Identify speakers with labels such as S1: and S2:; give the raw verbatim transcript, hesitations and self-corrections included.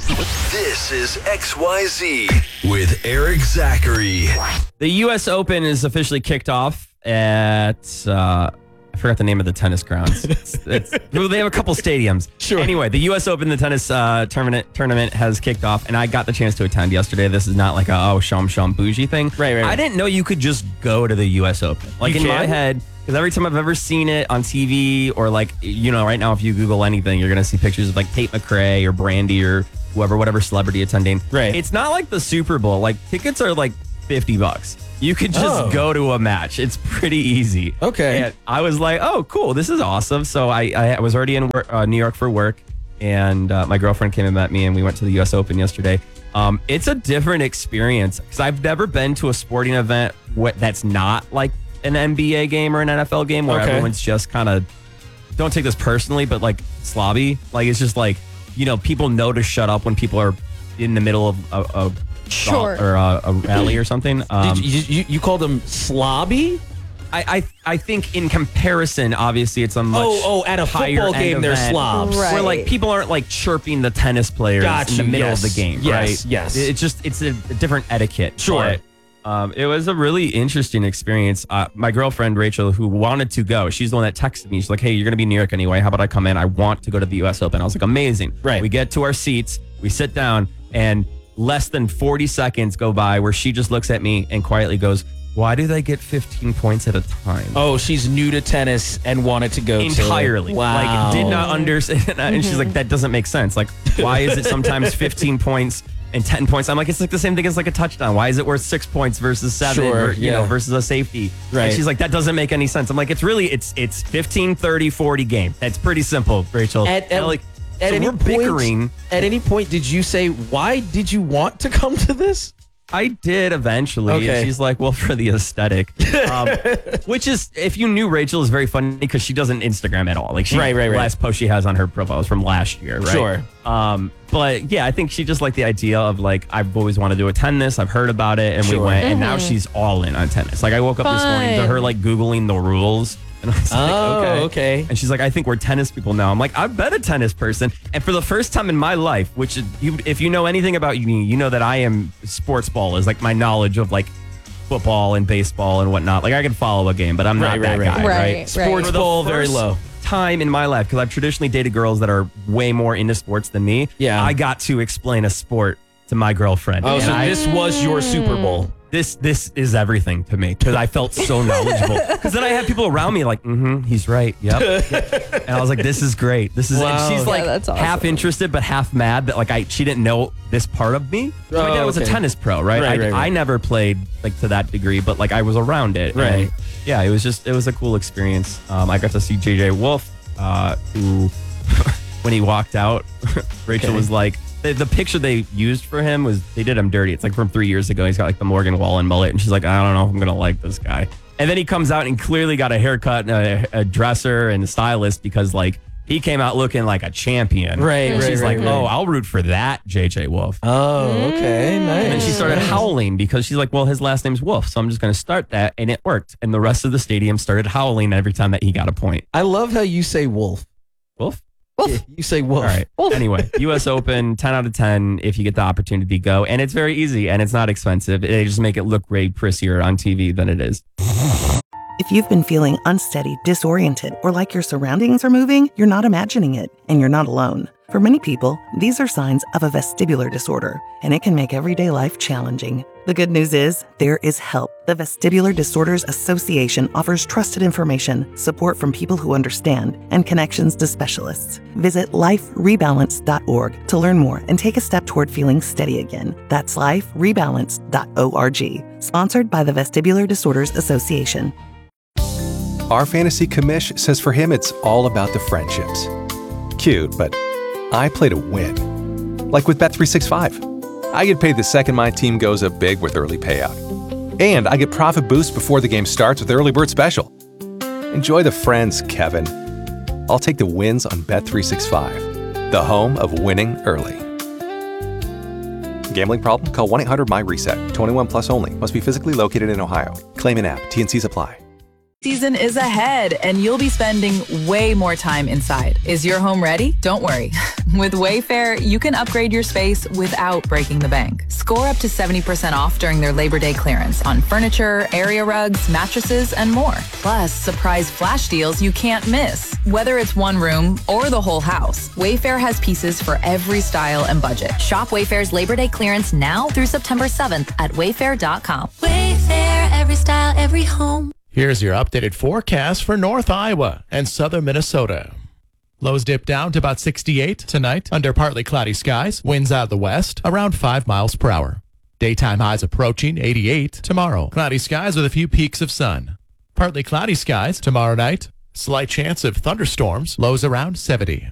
S1: This is X Y Z with Eric Zachary.
S2: The U S Open is officially kicked off at, uh, I forgot the name of the tennis grounds. It's, it's, well, they have a couple stadiums.
S3: Sure.
S2: Anyway, the U S Open, the tennis uh, tournament tournament has kicked off, and I got the chance to attend yesterday. This is not like a, oh, shum shum bougie thing.
S3: Right, right, right.
S2: I didn't know you could just go to the U S Open. Like
S3: You
S2: in
S3: can?
S2: my head, because every time I've ever seen it on T V or like, you know, right now if you Google anything, you're going to see pictures of like Tate McRae or Brandy or whoever, whatever celebrity attending.
S3: Right.
S2: It's not like the Super Bowl. Like tickets are like fifty bucks. You could just
S3: Oh.
S2: go to a match. It's pretty easy.
S3: Okay.
S2: And I was like, oh, cool. This is awesome. So I, I was already in work, uh, New York for work, and uh, my girlfriend came and met me, and we went to the U S Open yesterday. Um, it's a different experience because I've never been to a sporting event wh- that's not like an N B A game or an N F L game where
S3: Okay.
S2: everyone's just kind of, don't take this personally, but like slobby. Like it's just like, you know, people know to shut up when people are in the middle of a, a
S4: Sure.
S2: or a, a rally or something. Um,
S3: Did you, you, you called them slobby?
S2: I, I I think in comparison, obviously, it's a much
S3: Oh, oh, at a
S2: higher
S3: football
S2: end
S3: game, they're
S2: event
S3: slobs.
S4: Right.
S2: Where like people aren't like chirping the tennis players
S3: Got
S2: in the
S3: you,
S2: middle
S3: yes.
S2: of the game,
S3: Yes,
S2: right?
S3: yes.
S2: It's just it's a, a different etiquette.
S3: Sure.
S2: But, um, it was a really interesting experience. Uh, my girlfriend Rachel, who wanted to go, she's the one that texted me. She's like, "Hey, you're gonna be in New York anyway. How about I come in? I want to go to the U S Open." I was like, "Amazing!"
S3: Right.
S2: We get to our seats, we sit down, and less than forty seconds go by where she just looks at me and quietly goes, "Why do they get fifteen points at a time?"
S3: Oh, she's new to tennis and wanted to go to-
S2: Entirely.
S3: Wow.
S2: Like, did not understand. And she's like, that doesn't make sense. Like, why is it sometimes fifteen points and ten points? I'm like, it's like the same thing as like a touchdown. Why is it worth six points versus seven,
S3: Sure,
S2: or, you
S3: yeah.
S2: know, versus a safety?
S3: Right.
S2: And she's like, that doesn't make any sense. I'm like, it's really, it's it's fifteen, thirty, forty game. That's pretty simple, Rachel.
S3: At, at,
S2: And, like,
S3: at
S2: so
S3: any
S2: we're bickering.
S3: Point, at any point, did you say, why did you want to come to this?
S2: I did eventually.
S3: Okay.
S2: And she's like, well, for the aesthetic. Um, which is, if you knew Rachel, is very funny because she doesn't Instagram at all. Like, she,
S3: Right, right, right.
S2: last post she has on her profile is from last year, right?
S3: Sure.
S2: Um, but yeah, I think she just liked the idea of like, I've always wanted to attend this. I've heard about it. And we
S3: Sure.
S2: went, and now she's all in on tennis. Like, I woke up this morning to
S4: Fun.
S2: her like Googling the rules. And I was like,
S3: Oh,
S2: okay.
S3: okay.
S2: And she's like, I think we're tennis people now. I'm like, I've been a tennis person. And for the first time in my life, which is, you, if you know anything about me, you know that I am sports ball is like my knowledge of like football and baseball and whatnot. Like I can follow a game, but I'm not
S3: Right,
S2: that
S3: right, right.
S2: guy,
S4: Right,
S2: right?
S4: right.
S3: Sports
S2: For the
S3: ball, very
S2: first
S3: low.
S2: time in my life, because I've traditionally dated girls that are way more into sports than me.
S3: Yeah.
S2: I got to explain a sport to my girlfriend.
S3: Oh,
S2: And
S3: so
S2: I-
S3: this was your Super Bowl.
S2: this this is everything to me because I felt so knowledgeable. Because then I had people around me like, mm-hmm, he's right. Yep. yep. And I was like, this is great. This is.
S3: Wow.
S2: And she's
S4: Yeah,
S2: like
S4: that's awesome.
S2: half interested but half mad that like I she didn't know this part of me. So my
S3: Oh,
S2: dad was
S3: okay.
S2: a tennis pro, right?
S3: Right,
S2: I,
S3: right, right.
S2: I never played like to that degree, but like I was around it.
S3: Right.
S2: And, yeah, it was just it was a cool experience. Um, I got to see J J Wolf, uh, who when he walked out, Rachel
S3: Okay.
S2: was like. The, the picture they used for him was they did him dirty. It's like from three years ago. He's got like the Morgan Wallen mullet, and she's like, I don't know if I'm gonna like this guy. And then he comes out and clearly got a haircut, and a, a dresser, and a stylist because like he came out looking like a champion.
S3: Right,
S2: And
S3: right,
S2: she's
S3: right,
S2: like,
S3: right.
S2: oh, I'll root for that J J Wolf.
S3: Oh, okay. Nice.
S2: And then she started howling because she's like, well, his last name's Wolf, so I'm just gonna start that, and it worked. And the rest of the stadium started howling every time that he got a point.
S3: I love how you say wolf.
S2: Wolf.
S3: Yeah, you say wolf.
S2: All right.
S4: Wolf.
S2: Anyway, U S Open, ten out of ten if you get the opportunity to go. And it's very easy and it's not expensive. They just make it look way prissier on T V than it is.
S5: If you've been feeling unsteady, disoriented, or like your surroundings are moving, you're not imagining it, and you're not alone. For many people, these are signs of a vestibular disorder, and it can make everyday life challenging. The good news is, there is help. The Vestibular Disorders Association offers trusted information, support from people who understand, and connections to specialists. Visit life rebalance dot org to learn more and take a step toward feeling steady again. That's life rebalance dot org. Sponsored by the Vestibular Disorders Association.
S6: Our fantasy commish says for him it's all about the friendships. Cute, but I play to win. Like with Bet three sixty-five. I get paid the second my team goes up big with early payout. And I get profit boost before the game starts with Early Bird Special. Enjoy the friends, Kevin. I'll take the wins on Bet three sixty-five, the home of winning early. Gambling problem? Call one eight hundred M Y RESET. twenty-one plus only. Must be physically located in Ohio. Claim in app. T N Cs apply.
S4: Season is ahead, and you'll be spending way more time inside. Is your home ready? Don't worry. With Wayfair, you can upgrade your space without breaking the bank. Score up to seventy percent off during their Labor Day clearance on furniture, area rugs, mattresses, and more. Plus, surprise flash deals you can't miss. Whether it's one room or the whole house, Wayfair has pieces for every style and budget.
S7: Shop Wayfair's Labor Day clearance now through September seventh at wayfair dot com.
S8: Wayfair, every style, every home.
S9: Here's your updated forecast for North Iowa and southern Minnesota. Lows dip down to about sixty-eight tonight under partly cloudy skies. Winds out of the west around five miles per hour. Daytime highs approaching eighty-eight tomorrow. Cloudy skies with a few peaks of sun. Partly cloudy skies tomorrow night. Slight chance of thunderstorms. Lows around seventy.